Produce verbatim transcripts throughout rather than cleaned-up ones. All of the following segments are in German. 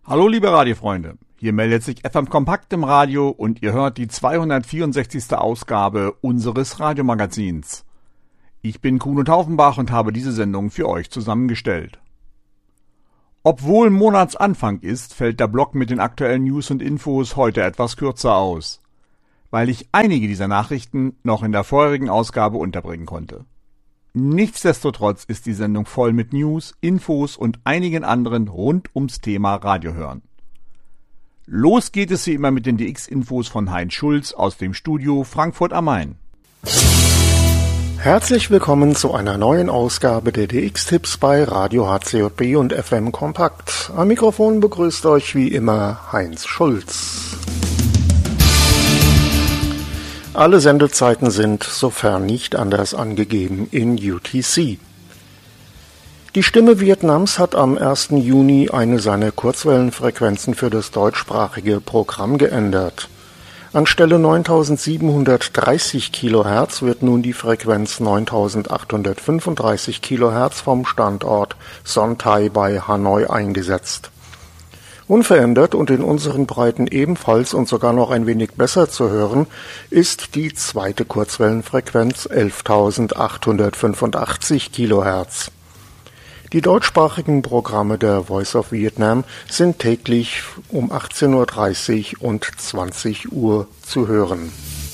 Hallo liebe Radiofreunde, hier meldet sich F M Kompakt im Radio und ihr hört die zweihundertvierundsechzigste Ausgabe unseres Radiomagazins. Ich bin Kuno Taufenbach und habe diese Sendung für euch zusammengestellt. Obwohl Monatsanfang ist, fällt der Block mit den aktuellen News und Infos heute etwas kürzer aus, weil ich einige dieser Nachrichten noch in der vorherigen Ausgabe unterbringen konnte. Nichtsdestotrotz ist die Sendung voll mit News, Infos und einigen anderen rund ums Thema Radiohören. Los geht es wie immer mit den D X-Infos von Heinz Schulz aus dem Studio Frankfurt am Main. Herzlich willkommen zu einer neuen Ausgabe der D X-Tipps bei Radio H C J B und F M Kompakt. Am Mikrofon begrüßt euch wie immer Heinz Schulz. Alle Sendezeiten sind, sofern nicht anders angegeben, in U T C. Die Stimme Vietnams hat am ersten Juni eine seiner Kurzwellenfrequenzen für das deutschsprachige Programm geändert. Anstelle neuntausendsiebenhundertdreißig Kilohertz wird nun die Frequenz neuntausendachthundertfünfunddreißig Kilohertz vom Standort Son Tay bei Hanoi eingesetzt. Unverändert und in unseren Breiten ebenfalls und sogar noch ein wenig besser zu hören, ist die zweite Kurzwellenfrequenz elftausendachthundertfünfundachtzig Kilohertz. Die deutschsprachigen Programme der Voice of Vietnam sind täglich um achtzehn Uhr dreißig und zwanzig Uhr zu hören.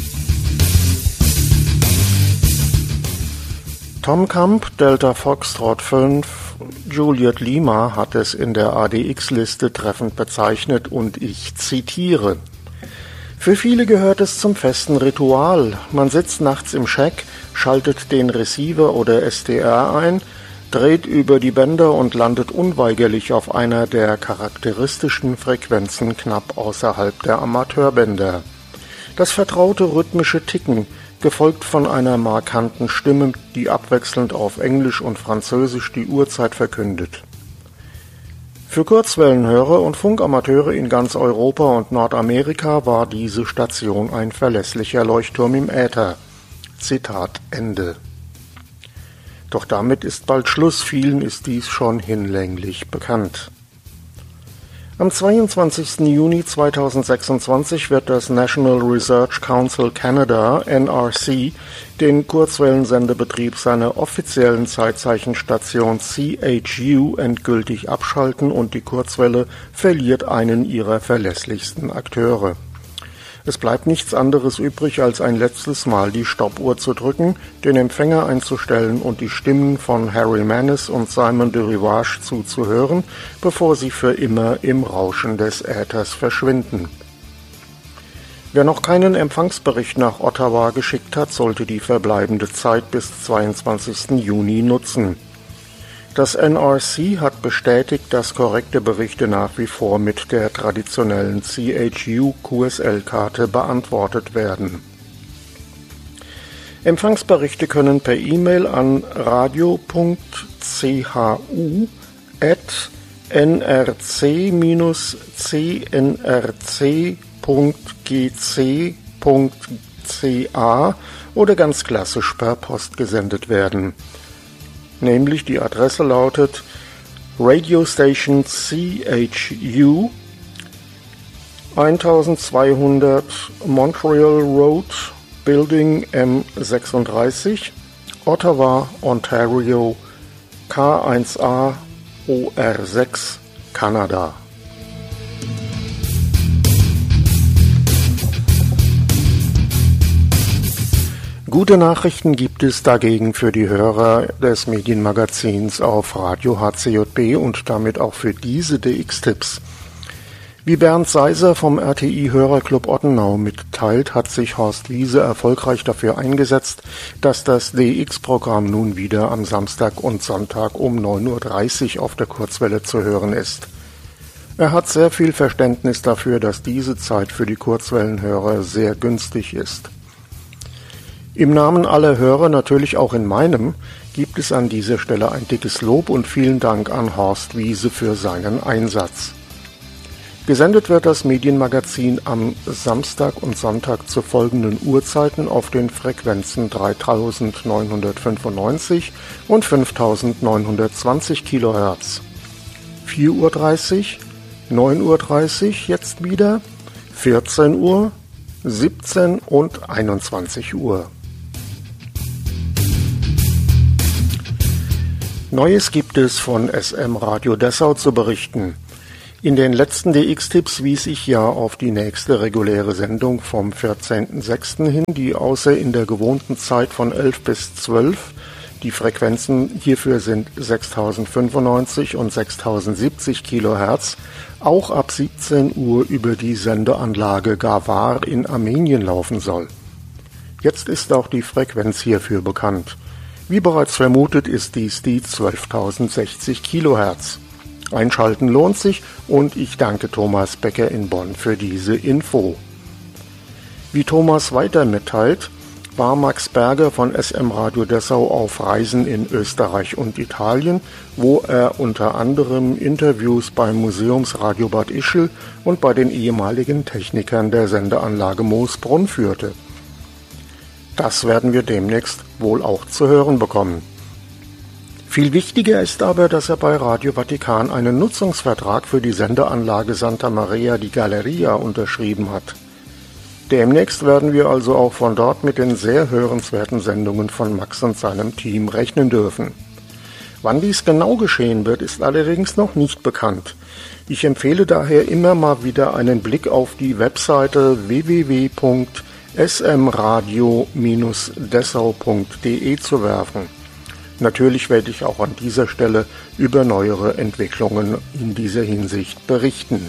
Tom Camp, Delta Foxtrot fünf, Juliet Lima hat es in der A D X-Liste treffend bezeichnet und ich zitiere: Für viele gehört es zum festen Ritual. Man sitzt nachts im Shack, schaltet den Receiver oder S D R ein, dreht über die Bänder und landet unweigerlich auf einer der charakteristischen Frequenzen knapp außerhalb der Amateurbänder. Das vertraute rhythmische Ticken, gefolgt von einer markanten Stimme, die abwechselnd auf Englisch und Französisch die Uhrzeit verkündet. Für Kurzwellenhörer und Funkamateure in ganz Europa und Nordamerika war diese Station ein verlässlicher Leuchtturm im Äther. Zitat Ende. Doch damit ist bald Schluss, vielen ist dies schon hinlänglich bekannt. Am zweiundzwanzigsten Juni zweitausendsechsundzwanzig wird das National Research Council Canada, N R C, den Kurzwellensendebetrieb seiner offiziellen Zeitzeichenstation C H U endgültig abschalten und die Kurzwelle verliert einen ihrer verlässlichsten Akteure. Es bleibt nichts anderes übrig, als ein letztes Mal die Stoppuhr zu drücken, den Empfänger einzustellen und die Stimmen von Harry Mannis und Simon de Rivage zuzuhören, bevor sie für immer im Rauschen des Äthers verschwinden. Wer noch keinen Empfangsbericht nach Ottawa geschickt hat, sollte die verbleibende Zeit bis zweiundzwanzigsten Juni nutzen. Das N R C hat bestätigt, dass korrekte Berichte nach wie vor mit der traditionellen C H U Q S L-Karte beantwortet werden. Empfangsberichte können per E-Mail an radio punkt c h u at n r c c n r c punkt g c punkt c a oder ganz klassisch per Post gesendet werden. Nämlich die Adresse lautet Radio Station C H U eintausendzweihundert Montreal Road, Building M sechsunddreißig, Ottawa, Ontario, K eins A O R sechs, Kanada. Gute Nachrichten gibt es dagegen für die Hörer des Medienmagazins auf Radio H C J B und damit auch für diese D X-Tipps. Wie Bernd Seiser vom R T I-Hörerclub Ottenau mitteilt, hat sich Horst Wiese erfolgreich dafür eingesetzt, dass das D X-Programm nun wieder am Samstag und Sonntag um neun Uhr dreißig auf der Kurzwelle zu hören ist. Er hat sehr viel Verständnis dafür, dass diese Zeit für die Kurzwellenhörer sehr günstig ist. Im Namen aller Hörer, natürlich auch in meinem, gibt es an dieser Stelle ein dickes Lob und vielen Dank an Horst Wiese für seinen Einsatz. Gesendet wird das Medienmagazin am Samstag und Sonntag zu folgenden Uhrzeiten auf den Frequenzen dreitausendneunhundertfünfundneunzig und fünftausendneunhundertzwanzig Kilohertz. vier Uhr dreißig, neun Uhr dreißig jetzt wieder, vierzehn Uhr, siebzehn und einundzwanzig Uhr. Neues gibt es von S M Radio Dessau zu berichten. In den letzten D X-Tipps wies ich ja auf die nächste reguläre Sendung vom vierzehnten sechsten hin, die außer in der gewohnten Zeit von elf bis zwölf, die Frequenzen hierfür sind sechstausendfünfundneunzig und sechstausendsiebzig Kilohertz, auch ab siebzehn Uhr über die Sendeanlage Gawar in Armenien laufen soll. Jetzt ist auch die Frequenz hierfür bekannt. Wie bereits vermutet ist dies die zwölftausendsechzig Kilohertz. Einschalten lohnt sich und ich danke Thomas Becker in Bonn für diese Info. Wie Thomas weiter mitteilt, war Max Berger von S M Radio Dessau auf Reisen in Österreich und Italien, wo er unter anderem Interviews beim Museumsradio Bad Ischl und bei den ehemaligen Technikern der Sendeanlage Moosbrunn führte. Das werden wir demnächst wohl auch zu hören bekommen. Viel wichtiger ist aber, dass er bei Radio Vatikan einen Nutzungsvertrag für die Sendeanlage Santa Maria di Galleria unterschrieben hat. Demnächst werden wir also auch von dort mit den sehr hörenswerten Sendungen von Max und seinem Team rechnen dürfen. Wann dies genau geschehen wird, ist allerdings noch nicht bekannt. Ich empfehle daher immer mal wieder einen Blick auf die Webseite w w w punkt s m radio dash dessau punkt d e zu werfen. Natürlich werde ich auch an dieser Stelle über neuere Entwicklungen in dieser Hinsicht berichten.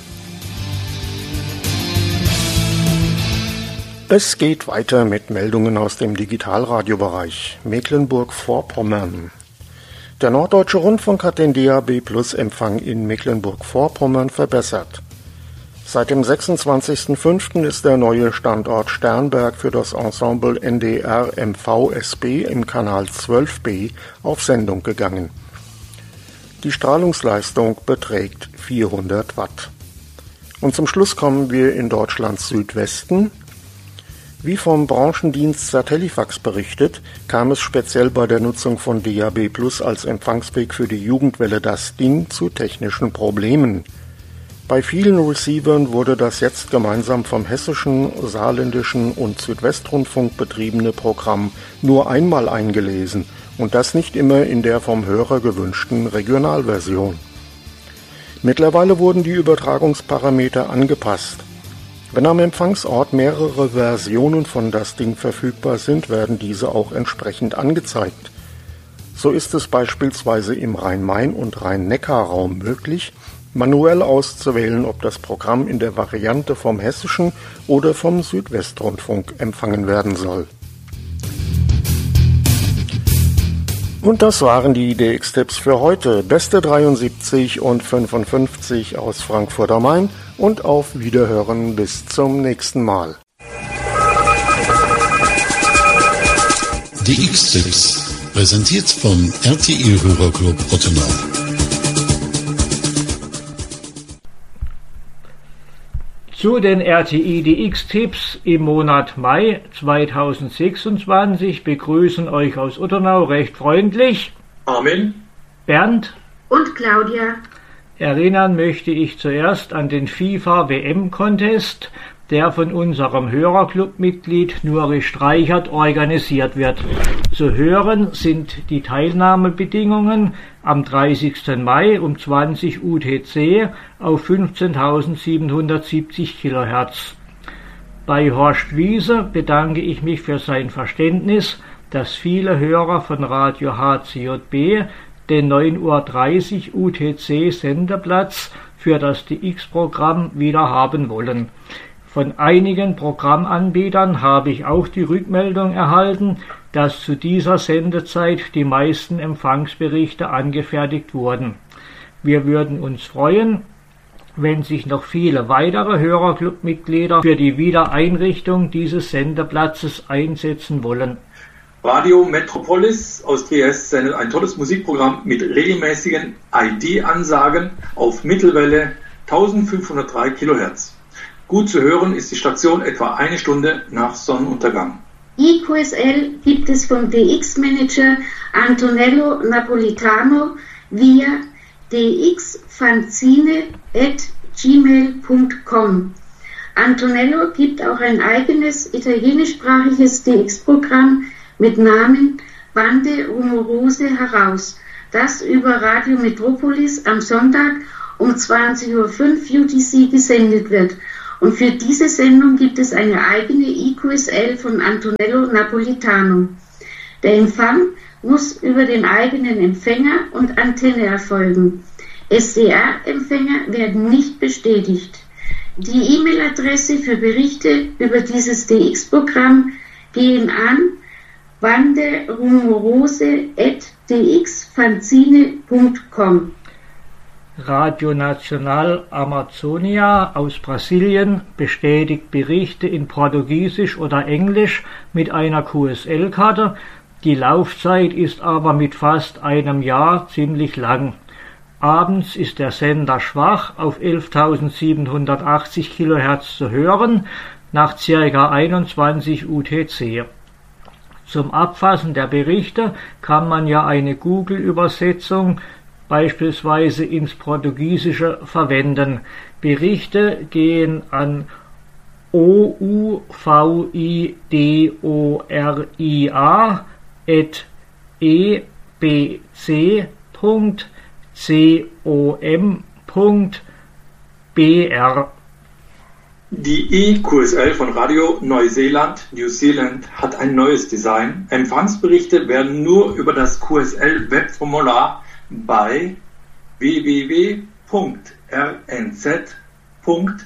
Es geht weiter mit Meldungen aus dem Digitalradiobereich Mecklenburg-Vorpommern. Der Norddeutsche Rundfunk hat den D A B Plus Empfang in Mecklenburg-Vorpommern verbessert. Seit dem sechsundzwanzigsten fünften ist der neue Standort Sternberg für das Ensemble N D R M V S B im Kanal zwölf b auf Sendung gegangen. Die Strahlungsleistung beträgt vierhundert Watt. Und zum Schluss kommen wir in Deutschlands Südwesten. Wie vom Branchendienst Satellifax berichtet, kam es speziell bei der Nutzung von D A B Plus als Empfangsweg für die Jugendwelle Das Ding zu technischen Problemen. Bei vielen Receivern wurde das jetzt gemeinsam vom hessischen, saarländischen und Südwestrundfunk betriebene Programm nur einmal eingelesen und das nicht immer in der vom Hörer gewünschten Regionalversion. Mittlerweile wurden die Übertragungsparameter angepasst. Wenn am Empfangsort mehrere Versionen von Das Ding verfügbar sind, werden diese auch entsprechend angezeigt. So ist es beispielsweise im Rhein-Main- und Rhein-Neckar-Raum möglich, manuell auszuwählen, ob das Programm in der Variante vom Hessischen oder vom Südwestrundfunk empfangen werden soll. Und das waren die D X-Tipps für heute. Beste dreiundsiebzig und fünfundfünfzig aus Frankfurt am Main und auf Wiederhören bis zum nächsten Mal. D X-Tipps, präsentiert vom R T I-Hörerclub Ottenau. Zu den R T I D X-Tipps im Monat Mai zweitausendsechsundzwanzig begrüßen euch aus Ottenau recht freundlich Armin, Bernd und Claudia. Erinnern möchte ich zuerst an den FIFA W M-Contest, der von unserem Hörerclub-Mitglied Nuri Streichert organisiert wird. Zu hören sind die Teilnahmebedingungen am dreißigsten Mai um zwanzig U T C auf fünfzehntausendsiebenhundertsiebzig Kilohertz. Bei Horst Wiese bedanke ich mich für sein Verständnis, dass viele Hörer von Radio H C J B den neun Uhr dreißig U T C Sendeplatz für das D X-Programm wieder haben wollen. Von einigen Programmanbietern habe ich auch die Rückmeldung erhalten, dass zu dieser Sendezeit die meisten Empfangsberichte angefertigt wurden. Wir würden uns freuen, wenn sich noch viele weitere Hörerclub-Mitglieder für die Wiedereinrichtung dieses Sendeplatzes einsetzen wollen. Radio Metropolis aus Triest sendet ein tolles Musikprogramm mit regelmäßigen I D-Ansagen auf Mittelwelle eintausendfünfhundertdrei Kilohertz. Gut zu hören ist die Station etwa eine Stunde nach Sonnenuntergang. I Q S L gibt es vom D X-Manager Antonello Napolitano via d x fanzine at gmail punkt com. Antonello gibt auch ein eigenes italienischsprachiges D X-Programm mit Namen Bande Rumorose heraus, das über Radio Metropolis am Sonntag um zwanzig Uhr fünf U T C gesendet wird. Und für diese Sendung gibt es eine eigene I Q S L von Antonello Napolitano. Der Empfang muss über den eigenen Empfänger und Antenne erfolgen. S D R-Empfänger werden nicht bestätigt. Die E-Mail-Adresse für Berichte über dieses D X-Programm gehen an banderumorose at d x fanzine punkt com. Radio Nacional Amazonia aus Brasilien bestätigt Berichte in Portugiesisch oder Englisch mit einer Q S L-Karte. Die Laufzeit ist aber mit fast einem Jahr ziemlich lang. Abends ist der Sender schwach auf elftausendsiebenhundertachtzig Kilohertz zu hören, nach ca. einundzwanzig U T C. Zum Abfassen der Berichte kann man ja eine Google-Übersetzung beispielsweise ins Portugiesische verwenden. Berichte gehen an o u v i d o r i a at e b c punkt com punkt b r. Die I Q S L von Radio Neuseeland, New Zealand, hat ein neues Design. Empfangsberichte werden nur über das Q S L-Webformular bei w w w punkt r n z punkt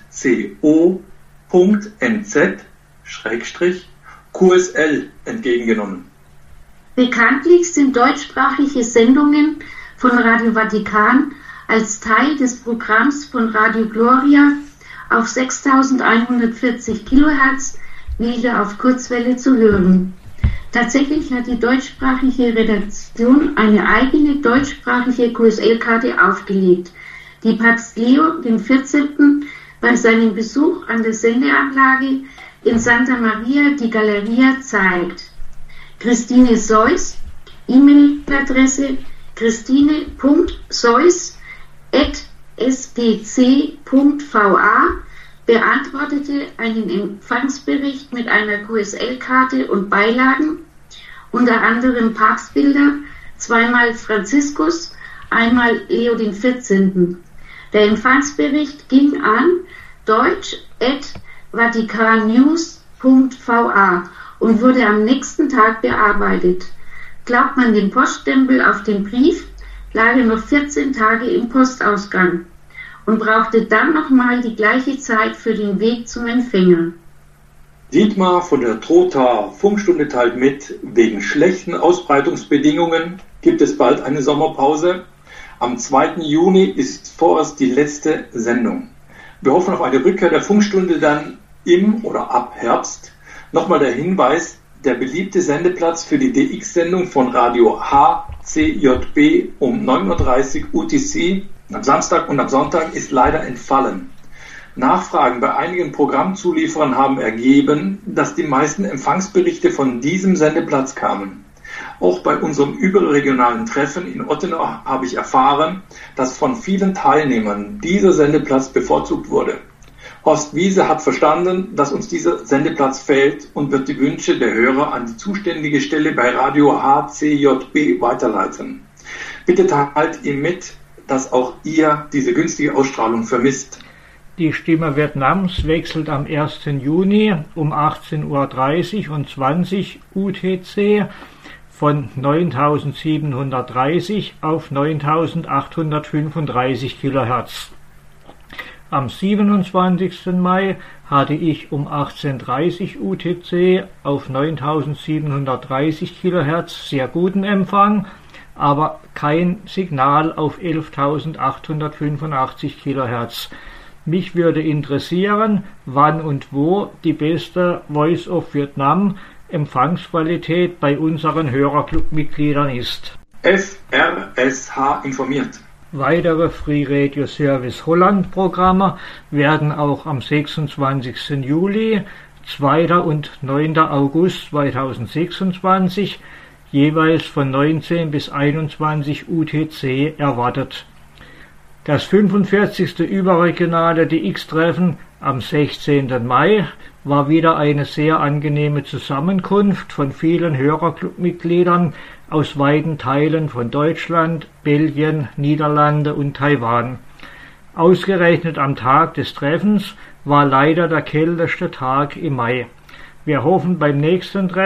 co punkt n z schrägstrich Q S L entgegengenommen. Bekanntlich sind deutschsprachige Sendungen von Radio Vatikan als Teil des Programms von Radio Gloria auf sechstausendeinhundertvierzig Kilohertz wieder auf Kurzwelle zu hören. Tatsächlich hat die deutschsprachige Redaktion eine eigene deutschsprachige Q S L-Karte aufgelegt, die Papst Leo der vierzehnte bei seinem Besuch an der Sendeanlage in Santa Maria di Galleria zeigt. Christine Seuss, E-Mail-Adresse christine punkt seuss at s p c punkt v a, beantwortete einen Empfangsbericht mit einer Q S L-Karte und Beilagen, unter anderem Papstbilder, zweimal Franziskus, einmal Leo der vierzehnte. Der Empfangsbericht ging an deutsch at vatikannews punkt v a und wurde am nächsten Tag bearbeitet. Glaubt man dem Poststempel auf den Brief, lag er noch vierzehn Tage im Postausgang und brauchte dann nochmal die gleiche Zeit für den Weg zum Empfänger. Dietmar von der Trotha Funkstunde teilt mit, wegen schlechten Ausbreitungsbedingungen gibt es bald eine Sommerpause. Am zweiten Juni ist vorerst die letzte Sendung. Wir hoffen auf eine Rückkehr der Funkstunde dann im oder ab Herbst. Nochmal der Hinweis, der beliebte Sendeplatz für die D X-Sendung von Radio H C J B um neun Uhr dreißig U T C am Samstag und am Sonntag ist leider entfallen. Nachfragen bei einigen Programmzulieferern haben ergeben, dass die meisten Empfangsberichte von diesem Sendeplatz kamen. Auch bei unserem überregionalen Treffen in Ottenau habe ich erfahren, dass von vielen Teilnehmern dieser Sendeplatz bevorzugt wurde. Horst Wiese hat verstanden, dass uns dieser Sendeplatz fehlt und wird die Wünsche der Hörer an die zuständige Stelle bei Radio H C J B weiterleiten. Bitte teilt ihm mit, dass auch ihr diese günstige Ausstrahlung vermisst. Die Stimme Vietnams wechselt am ersten Juni um achtzehn Uhr dreißig und zwanzig U T C von neuntausendsiebenhundertdreißig auf neuntausendachthundertfünfunddreißig Kilohertz. Am siebenundzwanzigsten Mai hatte ich um achtzehn Uhr dreißig U T C auf neuntausendsiebenhundertdreißig Kilohertz sehr guten Empfang, aber kein Signal auf elftausendachthundertfünfundachtzig Kilohertz. Mich würde interessieren, wann und wo die beste Voice of Vietnam Empfangsqualität bei unseren Hörerclubmitgliedern ist. F R S H informiert. Weitere Free Radio Service Holland Programme werden auch am sechsundzwanzigsten Juli, zweiten und neunten August zweitausendsechsundzwanzig jeweils von neunzehn bis einundzwanzig U T C erwartet. Das fünfundvierzigste überregionale D X-Treffen am sechzehnten Mai war wieder eine sehr angenehme Zusammenkunft von vielen Hörerclubmitgliedern aus weiten Teilen von Deutschland, Belgien, Niederlande und Taiwan. Ausgerechnet am Tag des Treffens war leider der kälteste Tag im Mai. Wir hoffen beim nächsten Treffen